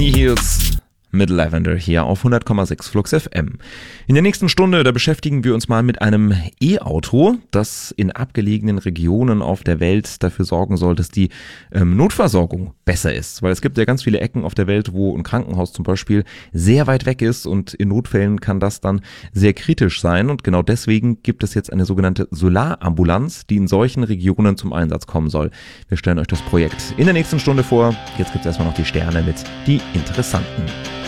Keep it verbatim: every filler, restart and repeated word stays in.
Nihils mit Lavender hier auf hundert Komma sechs Flux F M. In der nächsten Stunde, da beschäftigen wir uns mal mit einem E-Auto, das in abgelegenen Regionen auf der Welt dafür sorgen soll, dass die ähm, Notversorgung besser ist. Weil es gibt ja ganz viele Ecken auf der Welt, wo ein Krankenhaus zum Beispiel sehr weit weg ist und in Notfällen kann das dann sehr kritisch sein. Und genau deswegen gibt es jetzt eine sogenannte Solarambulanz, die in solchen Regionen zum Einsatz kommen soll. Wir stellen euch das Projekt in der nächsten Stunde vor. Jetzt gibt es erstmal noch die Sterne mit die Interessanten.